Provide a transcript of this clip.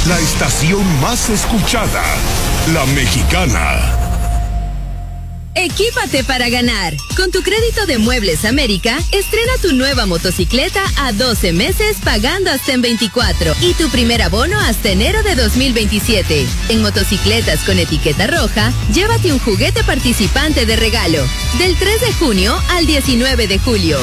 la estación más escuchada, La Mexicana. Equípate para ganar. Con tu crédito de Muebles América, estrena tu nueva motocicleta a 12 meses pagando hasta en 24 y tu primer abono hasta enero de 2027. En motocicletas con etiqueta roja, llévate un juguete participante de regalo. Del 3 de junio al 19 de julio.